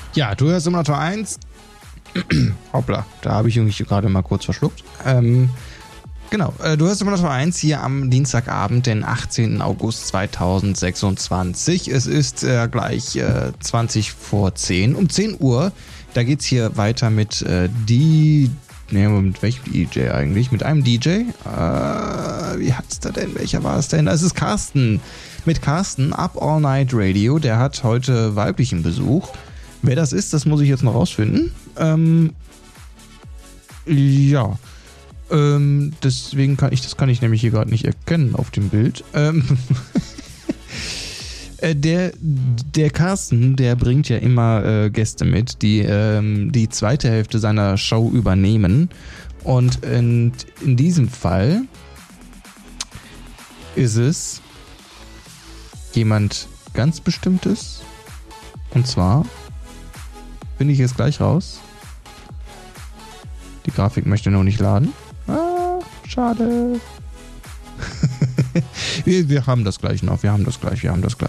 Ja, du hörst Simulator 1. Hoppla, da habe ich irgendwie gerade mal kurz verschluckt. Genau, du hörst Simulator 1 hier am Dienstagabend, den 18. August 2026. Es ist gleich 20 vor 10. Um 10 Uhr, da geht's hier weiter mit mit welchem DJ eigentlich? Mit einem DJ? Wie heißt er denn? Welcher war es denn? Das ist Carsten. Mit Carsten, Up All Night Radio. Der hat heute weiblichen Besuch. Wer das ist, das muss ich jetzt noch rausfinden. Deswegen kann ich nämlich hier gerade nicht erkennen auf dem Bild. Der Carsten, der bringt ja immer Gäste mit, die die zweite Hälfte seiner Show übernehmen. Und in diesem Fall ist es jemand ganz Bestimmtes. Und zwar finde ich jetzt gleich raus. Die Grafik möchte noch nicht laden. Ah, schade. Wir haben das gleich noch. Wir haben das gleich.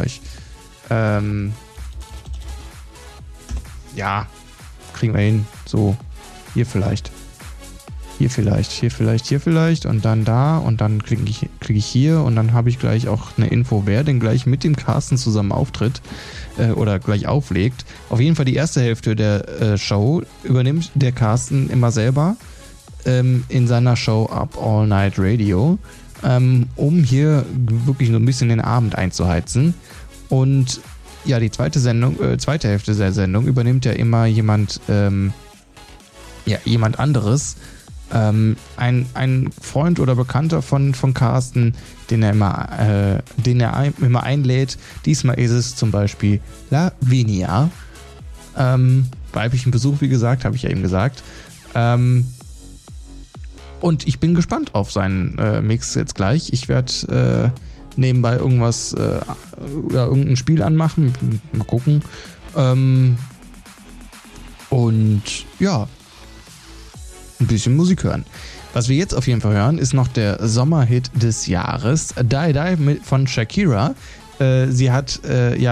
Ja, kriegen wir hin. So, hier vielleicht. Hier vielleicht. Und dann da. Und dann kriege ich hier. Und dann habe ich gleich auch eine Info, wer denn gleich mit dem Carsten zusammen auftritt. Oder gleich auflegt. Auf jeden Fall die erste Hälfte der Show übernimmt der Carsten immer selber in seiner Show Up All Night Radio, um hier wirklich so ein bisschen den Abend einzuheizen. Und ja, die zweite Hälfte der Sendung übernimmt ja immer jemand anderes. Ein Freund oder Bekannter von Carsten, den er immer einlädt. Diesmal ist es zum Beispiel Lavinia. Weiblichen Besuch, wie gesagt, habe ich ja eben gesagt. Und ich bin gespannt auf seinen Mix jetzt gleich. Ich werde nebenbei irgendein Spiel anmachen. Mal gucken. Und ja, ein bisschen Musik hören. Was wir jetzt auf jeden Fall hören, ist noch der Sommerhit des Jahres, Die Die von Shakira. Sie hat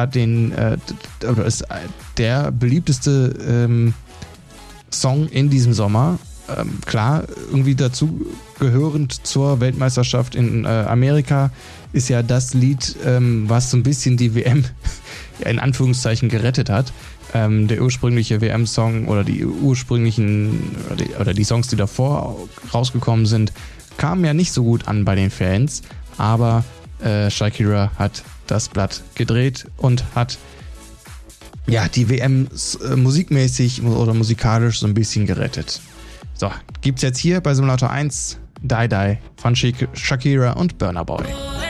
ist der beliebteste Song in diesem Sommer. Klar, irgendwie dazu gehörend zur Weltmeisterschaft in Amerika ist ja das Lied, was so ein bisschen die WM in Anführungszeichen gerettet hat. Der ursprüngliche WM-Song oder die Songs, die davor rausgekommen sind, kamen ja nicht so gut an bei den Fans, aber Shakira hat das Blatt gedreht und hat ja die WM musikmäßig oder musikalisch so ein bisschen gerettet. So, gibt's jetzt hier bei Simulator 1 Die Die von Shakira und Burna Boy.